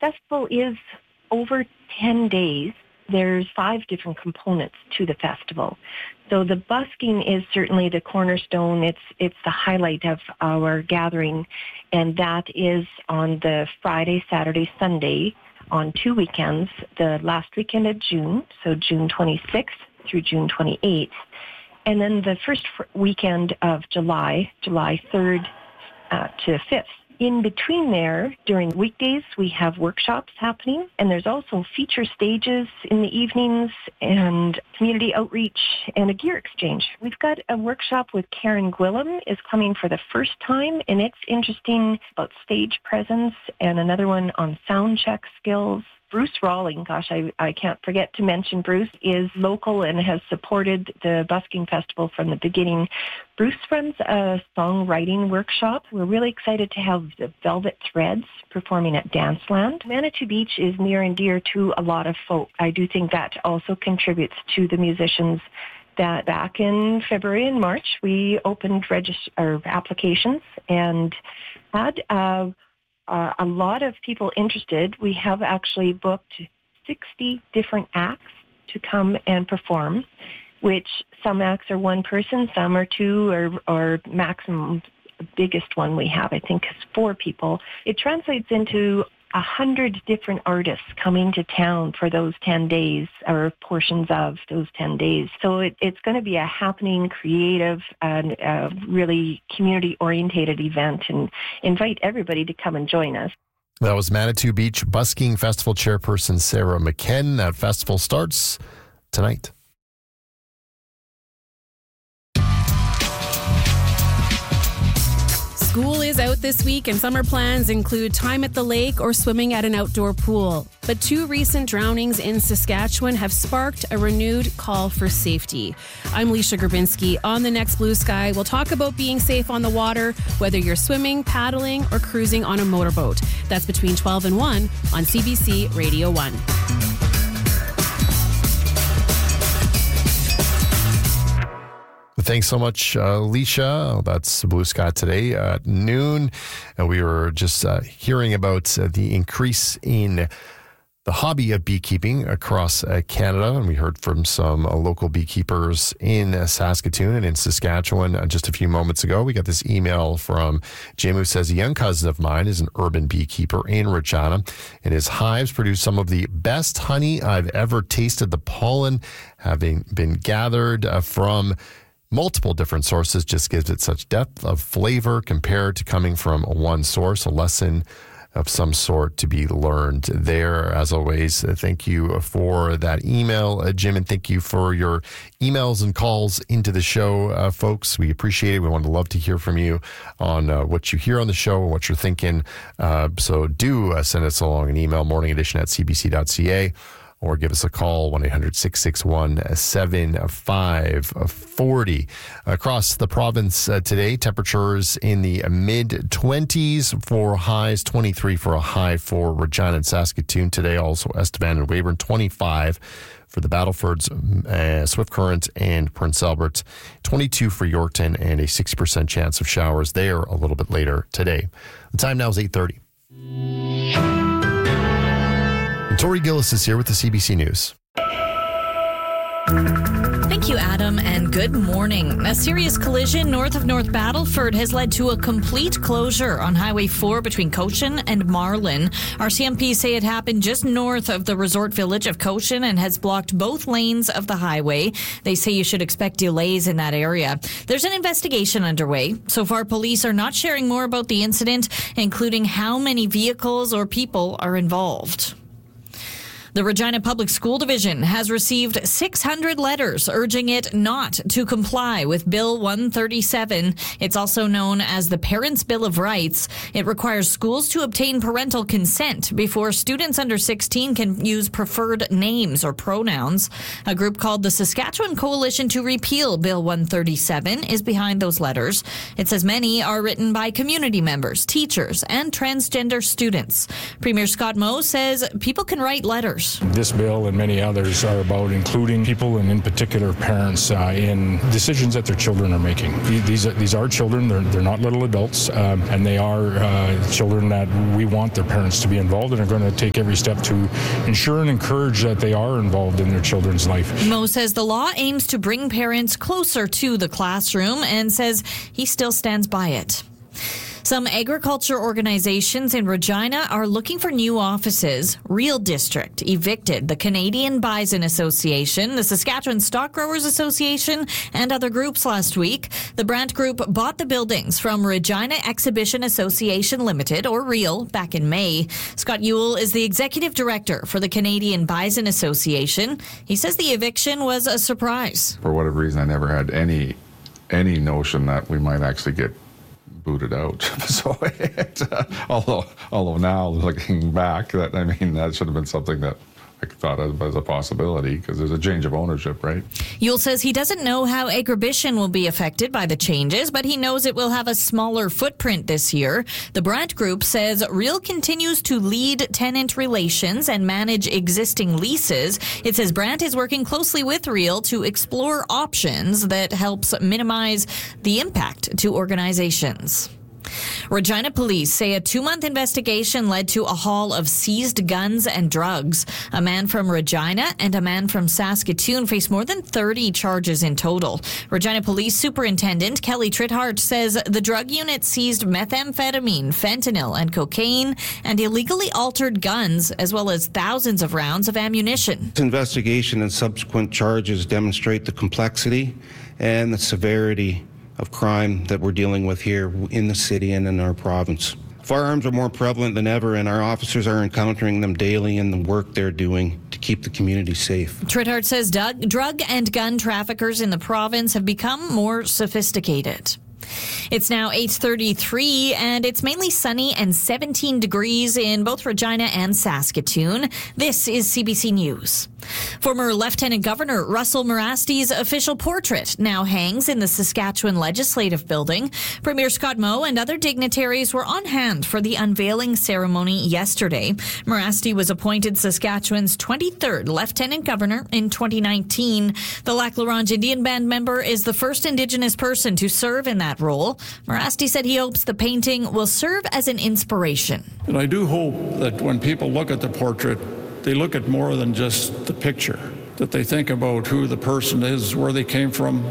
festival is over 10 days. There's 5 different components to the festival. So the busking is certainly the cornerstone. It's the highlight of our gathering, and that is on the Friday, Saturday, Sunday on 2 weekends, the last weekend of June, so June 26th through June 28th, and then the first weekend of July 3rd to 5th. In between there, during weekdays, we have workshops happening, and there's also feature stages in the evenings and community outreach and a gear exchange. We've got a workshop with Karen Gwillem is coming for the first time, and it's interesting about stage presence, and another one on sound check skills. Bruce Rawling, gosh, I can't forget to mention Bruce, is local and has supported the Busking Festival from the beginning. Bruce runs a songwriting workshop. We're really excited to have the Velvet Threads performing at Danceland. Manitou Beach is near and dear to a lot of folk. I do think that also contributes to the musicians that back in February and March, we opened applications and had a lot of people interested. We have actually booked 60 different acts to come and perform, which some acts are one person, some are 2, or maximum biggest one we have, I think, is 4 people. It translates into 100 different artists coming to town for those 10 days or portions of those 10 days. So it's going to be a happening, creative, and really community-orientated event, and invite everybody to come and join us. That was Manitou Beach Busking Festival Chairperson Sarah McKen. That festival starts tonight. School is out this week, and summer plans include time at the lake or swimming at an outdoor pool. But 2 recent drownings in Saskatchewan have sparked a renewed call for safety. I'm Leisha Grabinski. On the next Blue Sky, we'll talk about being safe on the water, whether you're swimming, paddling, or cruising on a motorboat. That's between 12 and 1 on CBC Radio 1. Thanks so much, Alicia. That's Blue Sky today at noon. And we were just hearing about the increase in the hobby of beekeeping across Canada. And we heard from some local beekeepers in Saskatoon and in Saskatchewan just a few moments ago. We got this email from Jim who says, a young cousin of mine is an urban beekeeper in Regina, and his hives produce some of the best honey I've ever tasted. The pollen having been gathered from multiple different sources just gives it such depth of flavor compared to coming from one source. A lesson of some sort to be learned there. As always, thank you for that email, Jim, and thank you for your emails and calls into the show, folks. We appreciate it. We would love to hear from you on what you hear on the show and what you're thinking. So do send us along an email, morningedition@cbc.ca. or give us a call, 1-800-661-7540. Across the province today, temperatures in the mid-20s for highs, 23 for a high for Regina and Saskatoon today. Also, Estevan and Weyburn, 25 for the Battlefords, Swift Current, and Prince Albert, 22 for Yorkton, and a 60% chance of showers there a little bit later today. The time now is 8:30. Tori Gillis is here with the CBC News. Thank you, Adam, and good morning. A serious collision north of North Battleford has led to a complete closure on Highway 4 between Cochin and Marlin. RCMP say it happened just north of the resort village of Cochin and has blocked both lanes of the highway. They say you should expect delays in that area. There's an investigation underway. So far, police are not sharing more about the incident, including how many vehicles or people are involved. The Regina Public School Division has received 600 letters urging it not to comply with Bill 137. It's also known as the Parents' Bill of Rights. It requires schools to obtain parental consent before students under 16 can use preferred names or pronouns. A group called the Saskatchewan Coalition to Repeal Bill 137 is behind those letters. It says many are written by community members, teachers, and transgender students. Premier Scott Moe says people can write letters members. This bill and many others are about including people, and in particular parents, in decisions that their children are making. These are children. They're not little adults, and they are children that we want their parents to be involved, and are going to take every step to ensure and encourage that they are involved in their children's life. Mo says the law aims to bring parents closer to the classroom and says he still stands by it. Some agriculture organizations in Regina are looking for new offices. Real District evicted the Canadian Bison Association, the Saskatchewan Stock Growers Association, and other groups last week. The Brandt Group bought the buildings from Regina Exhibition Association Limited, or REAL, back in May. Scott Ewell is the executive director for the Canadian Bison Association. He says the eviction was a surprise. For whatever reason, I never had any notion that we might actually get booted out. So, although now looking back, that should have been something that I thought of as a possibility, because there's a change of ownership, right? Ewell says he doesn't know how Agribition will be affected by the changes, but he knows it will have a smaller footprint this year. The Brandt Group says REAL continues to lead tenant relations and manage existing leases. It says Brandt is working closely with REAL to explore options that helps minimize the impact to organizations. Regina police say a 2-month investigation led to a haul of seized guns and drugs. A man from Regina and a man from Saskatoon face more than 30 charges in total. Regina Police Superintendent Kelly Trithart says the drug unit seized methamphetamine, fentanyl, and cocaine, and illegally altered guns, as well as thousands of rounds of ammunition. This investigation and subsequent charges demonstrate the complexity and the severity of crime that we're dealing with here in the city and in our province. Firearms are more prevalent than ever, and our officers are encountering them daily in the work they're doing to keep the community safe. Trithart says drug and gun traffickers in the province have become more sophisticated. It's now 8:33, and it's mainly sunny and 17 degrees in both Regina and Saskatoon. This is CBC News. Former Lieutenant Governor Russell Marasty's official portrait now hangs in the Saskatchewan Legislative Building. Premier Scott Moe and other dignitaries were on hand for the unveiling ceremony yesterday. Marasty was appointed Saskatchewan's 23rd Lieutenant Governor in 2019. The Lac La Ronge Indian Band member is the first Indigenous person to serve in that role. Marasty said he hopes the painting will serve as an inspiration. And I do hope that when people look at the portrait, they look at more than just the picture, that they think about who the person is, where they came from,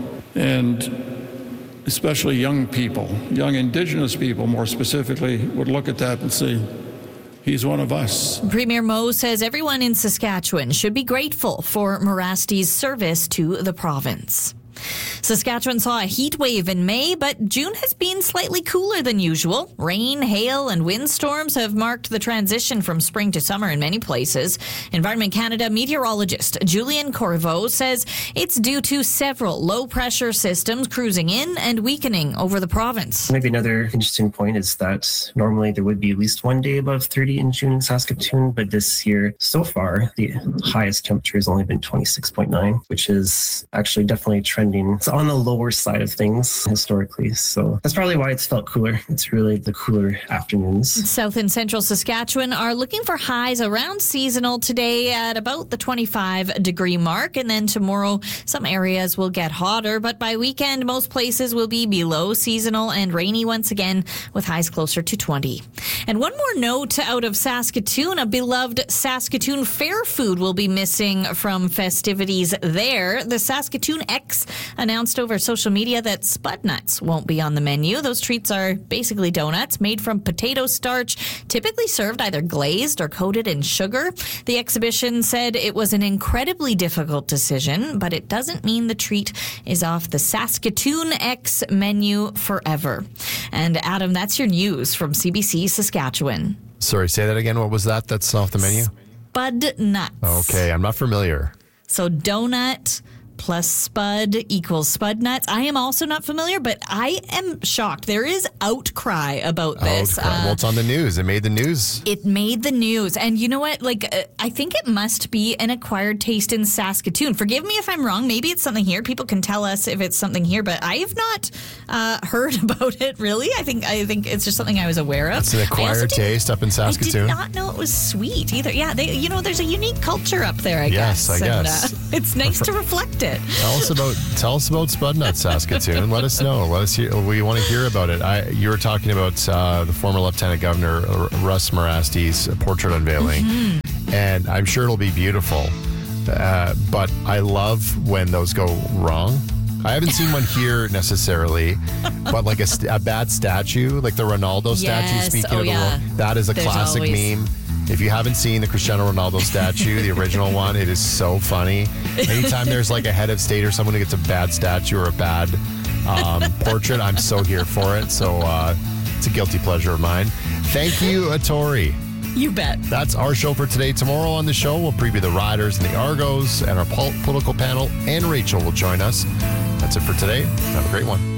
and especially young people, young Indigenous people more specifically, would look at that and say, he's one of us. Premier Moe says everyone in Saskatchewan should be grateful for Marasty's service to the province. Saskatchewan saw a heat wave in May, but June has been slightly cooler than usual. Rain, hail, and windstorms have marked the transition from spring to summer in many places. Environment Canada meteorologist Julian Corriveau says it's due to several low-pressure systems cruising in and weakening over the province. Maybe another interesting point is that normally there would be at least one day above 30 in June in Saskatoon, but this year, so far, the highest temperature has only been 26.9, which is actually definitely trending. It's on the lower side of things historically, so that's probably why it's felt cooler. It's really the cooler afternoons. South and central Saskatchewan are looking for highs around seasonal today at about the 25-degree mark, and then tomorrow some areas will get hotter, but by weekend most places will be below seasonal and rainy once again with highs closer to 20. And one more note out of Saskatoon, a beloved Saskatoon fair food will be missing from festivities there. The Saskatoon X announced over social media that spud nuts won't be on the menu. Those treats are basically donuts made from potato starch, typically served either glazed or coated in sugar. The exhibition said it was an incredibly difficult decision, but it doesn't mean the treat is off the Saskatoon X menu forever. And Adam, that's your news from CBC Saskatchewan. Sorry, say that again. What was that? That's off the menu? Spud nuts. Okay, I'm not familiar. So donut plus spud equals spud nuts. I am also not familiar, but I am shocked. There is outcry about this. Well, it's on the news. It made the news. It made the news. And you know what? I think it must be an acquired taste in Saskatoon. Forgive me if I'm wrong. Maybe it's something here. People can tell us if it's something here, but I have not heard about it, really. I think it's just something I was aware of. It's an acquired taste up in Saskatoon. I did not know it was sweet either. Yeah, there's a unique culture up there, I guess. Yes, I guess. It's nice to reflect it. Tell us about Spud Nuts, Saskatoon. Let us know. Let us hear. We want to hear about it. You were talking about the former Lieutenant Governor Russ Marasty's portrait unveiling, and I'm sure it'll be beautiful. But I love when those go wrong. I haven't seen one here necessarily, but like a bad statue, like the Ronaldo statue. Speaking of the world, that is a classic meme. If you haven't seen the Cristiano Ronaldo statue, the original one, it is so funny. Anytime there's like a head of state or someone who gets a bad statue or a bad portrait, I'm so here for it. So it's a guilty pleasure of mine. Thank you, Tori. You bet. That's our show for today. Tomorrow on the show, we'll preview the Riders and the Argos and our political panel, and Rachel will join us. That's it for today. Have a great one.